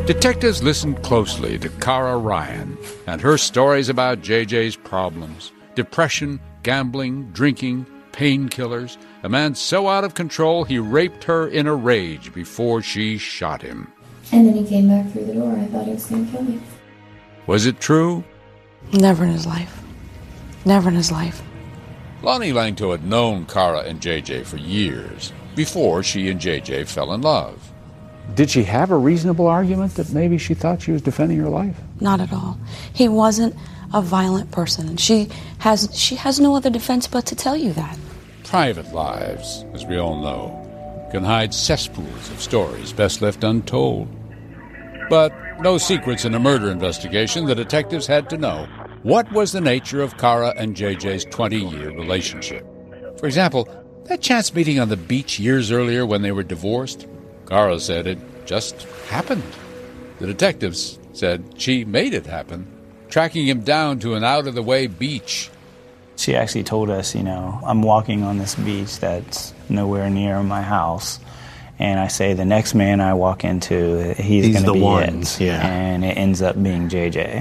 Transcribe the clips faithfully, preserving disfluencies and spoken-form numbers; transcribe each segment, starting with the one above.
Detectives listened closely to Kara Ryan and her stories about J J's problems. Depression, gambling, drinking, painkillers. A man so out of control he raped her in a rage before she shot him. And then he came back through the door. I thought he was going to kill me. Was it true? Never in his life. Never in his life. Lonnie Langto had known Kara and J J for years, before she and J J fell in love. Did she have a reasonable argument that maybe she thought she was defending her life? Not at all. He wasn't a violent person, and she has she has no other defense but to tell you that. Private lives, as we all know, can hide cesspools of stories best left untold. But no secrets in a murder investigation. The detectives had to know what was the nature of Kara and J J's twenty-year relationship. For example, that chance meeting on the beach years earlier when they were divorced. Kara said it just happened. The detectives said she made it happen, tracking him down to an out-of-the-way beach. She actually told us, you know, I'm walking on this beach that's nowhere near my house, and I say the next man I walk into, he's, he's going to be one. it. Yeah. And it ends up being J J.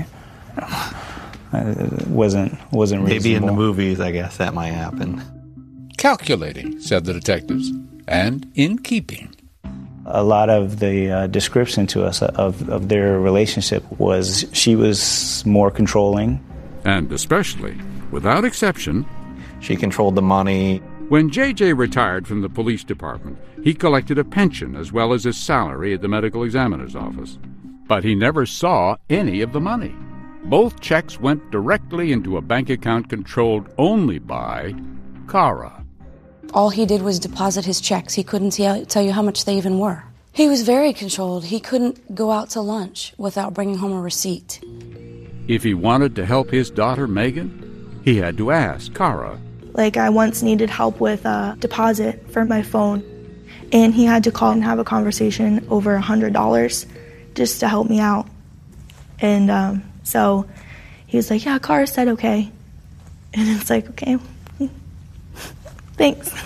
It wasn't, wasn't reasonable. Maybe in the movies, I guess, that might happen. Calculating, said the detectives, and in keeping. A lot of the uh, description to us of, of their relationship was she was more controlling. And especially, without exception, she controlled the money. When J J retired from the police department, he collected a pension as well as his salary at the medical examiner's office. But he never saw any of the money. Both checks went directly into a bank account controlled only by Kara. All he did was deposit his checks. He couldn't tell you how much they even were. He was very controlled. He couldn't go out to lunch without bringing home a receipt. If he wanted to help his daughter, Megan, he had to ask Kara. Like, I once needed help with a deposit for my phone, and he had to call and have a conversation over one hundred dollars just to help me out. And um, so he was like, yeah, Kara said okay. And it's like, okay. Thanks.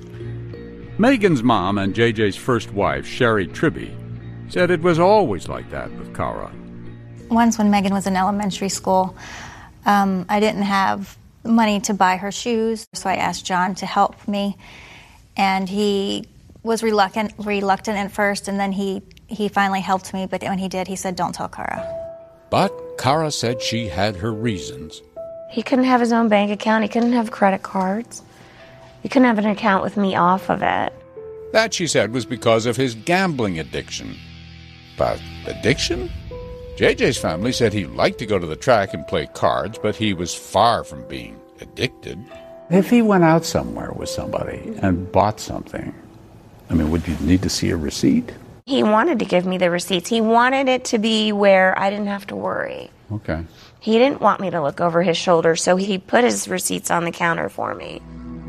Megan's mom and J J's first wife, Sherry Tribby, said it was always like that with Kara. Once when Megan was in elementary school, um, I didn't have money to buy her shoes, so I asked John to help me. And he was reluctant reluctant at first, and then he, he finally helped me. But when he did, he said, don't tell Kara. But Kara said she had her reasons. He couldn't have his own bank account. He couldn't have credit cards. He couldn't have an account with me off of it. That, she said, was because of his gambling addiction. But addiction? J J's family said he liked to go to the track and play cards, but he was far from being addicted. If he went out somewhere with somebody and bought something, I mean, would you need to see a receipt? He wanted to give me the receipts. He wanted it to be where I didn't have to worry. Okay. He didn't want me to look over his shoulder, so he put his receipts on the counter for me.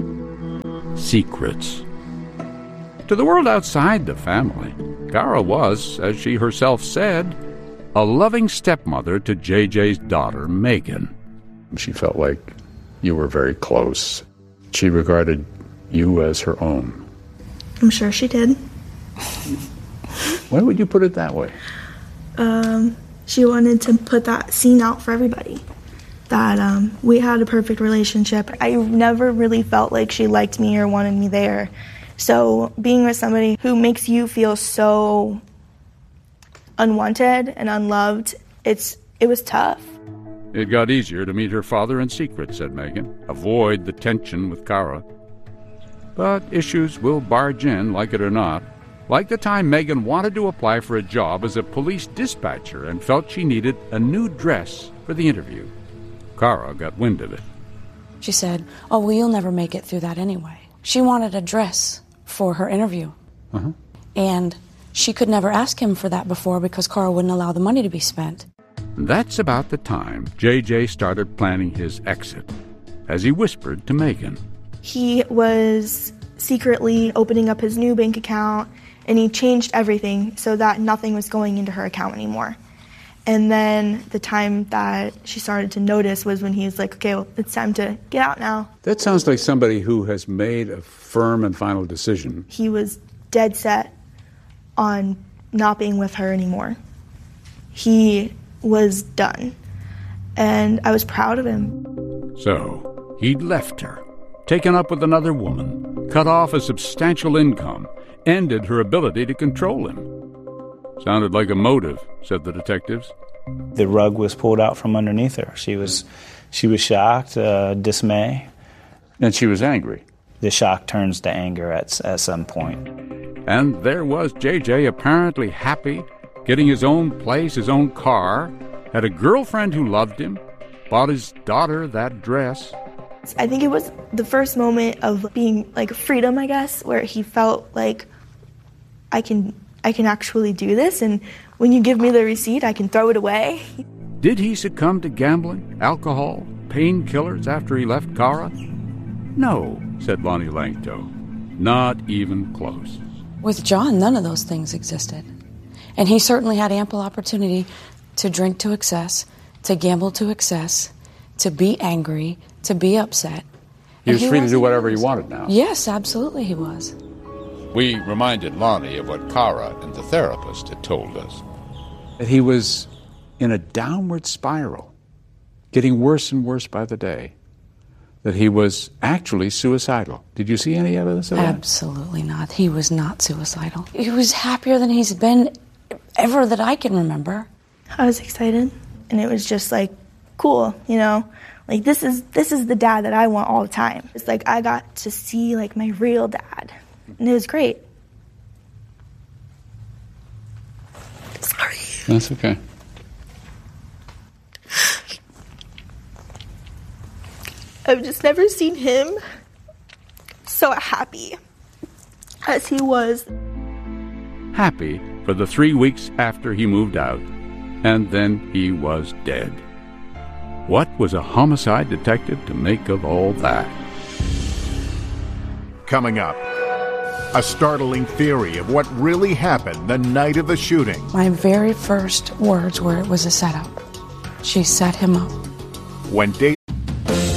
Secrets. To the world outside the family, Kara was, as she herself said, a loving stepmother to J J's daughter, Megan. She felt like you were very close. She regarded you as her own. I'm sure she did. Why would you put it that way? Um, she wanted to put that scene out for everybody. That um, we had a perfect relationship. I never really felt like she liked me or wanted me there. So being with somebody who makes you feel so unwanted and unloved, it's it was tough. It got easier to meet her father in secret, said Megan. Avoid the tension with Kara. But issues will barge in, like it or not. Like the time Megan wanted to apply for a job as a police dispatcher and felt she needed a new dress for the interview. Kara got wind of it. She said, oh, well, you'll never make it through that anyway. She wanted a dress for her interview. Uh-huh. And she could never ask him for that before because Kara wouldn't allow the money to be spent. That's about the time J J started planning his exit, as he whispered to Megan. He was secretly opening up his new bank account, and he changed everything so that nothing was going into her account anymore. And then the time that she started to notice was when he was like, okay, well, it's time to get out now. That sounds like somebody who has made a firm and final decision. He was dead set on not being with her anymore. he was done. And I was proud of him. So, he'd left her, taken up with another woman, cut off a substantial income, ended her ability to control him. Sounded like a motive, said the detectives. The rug was pulled out from underneath her. She was, she was shocked, uh, dismay. And she was angry. The shock turns to anger at, at some point. And there was J J, apparently happy, getting his own place, his own car, had a girlfriend who loved him, bought his daughter that dress. I think it was the first moment of being like freedom, I guess, where he felt like I can I can actually do this, and when you give me the receipt, I can throw it away. Did he succumb to gambling, alcohol, painkillers after he left Cara? No, said Lonnie Langto. Not even close. With John, none of those things existed. And he certainly had ample opportunity to drink to excess, to gamble to excess, to be angry, to be upset. He was he free to do whatever he used. wanted now. Yes, absolutely he was. We reminded Lonnie of what Cara and the therapist had told us. That he was in a downward spiral, getting worse and worse by the day. That he was actually suicidal. Did you see any evidence of that? Absolutely not. He was not suicidal. He was happier than he's been ever that I can remember. I was excited, and it was just like cool, you know? Like this is this is the dad that I want all the time. It's like I got to see like my real dad, and it was great. Sorry. That's okay. I've just never seen him so happy as he was. Happy for the three weeks after he moved out, and then he was dead. What was a homicide detective to make of all that? Coming up, a startling theory of what really happened the night of the shooting. My very first words were, it was a setup. She set him up. When Dateline